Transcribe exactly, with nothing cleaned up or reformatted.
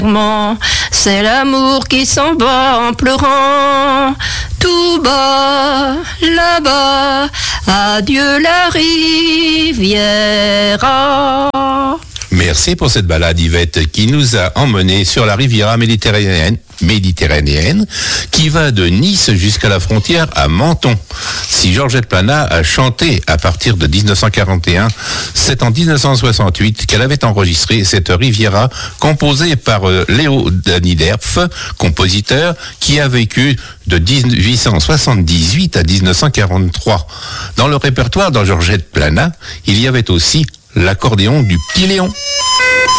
C'est l'amour qui s'en va en pleurant, tout bas, là-bas, adieu la Riviera. Merci pour cette balade, Yvette, qui nous a emmenés sur la Riviera méditerranéenne, méditerranéenne, qui va de Nice jusqu'à la frontière à Menton. Si Georgette Plana a chanté à partir de dix-neuf cent quarante et un, c'est en dix-neuf cent soixante-huit qu'elle avait enregistré cette Riviera composée par euh, Léo Daniderf, compositeur, qui a vécu de dix-huit cent soixante-dix-huit à dix-neuf cent quarante-trois. Dans le répertoire de Georgette Plana, il y avait aussi l'accordéon du Petit Léon.